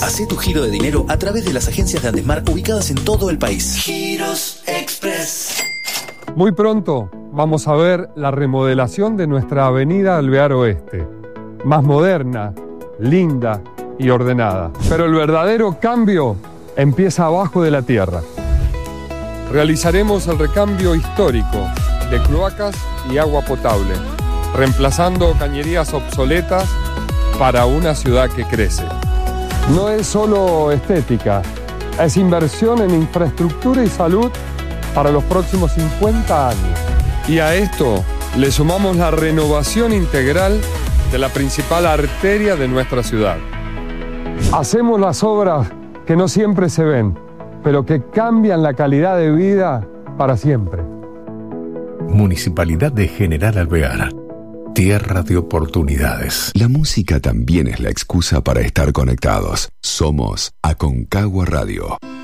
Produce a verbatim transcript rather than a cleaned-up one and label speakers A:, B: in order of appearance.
A: Hacé tu giro de dinero a través de las agencias de Andesmar ubicadas en todo el país. Giros Express.
B: Muy pronto vamos a ver la remodelación de nuestra avenida Alvear Oeste. Más moderna, linda y ordenada. Pero el verdadero cambio empieza abajo de la tierra. Realizaremos el recambio histórico de cloacas y agua potable, reemplazando cañerías obsoletas para una ciudad que crece. No es solo estética, es inversión en infraestructura y salud para los próximos cincuenta años. Y a esto le sumamos la renovación integral de la principal arteria de nuestra ciudad. Hacemos las obras que no siempre se ven, pero que cambian la calidad de vida para siempre.
C: Municipalidad de General Alvear. Tierra de oportunidades.
D: La música también es la excusa para estar conectados. Somos Aconcagua Radio.